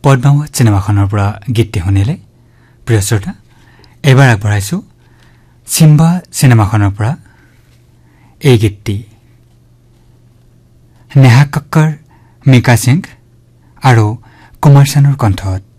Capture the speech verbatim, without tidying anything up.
পদ্মাৱত চিনেমাখনৰ পৰা গীতটি শুনিলে। প্ৰিয় শ্ৰোতা, এইবাৰ আগবঢ়াইছো চিম্বা চিনেমাখনৰ পৰা এই গীতটি। নেহা কক্কৰ, মিকা সিং আৰু কুমাৰ চানুৰ কণ্ঠত।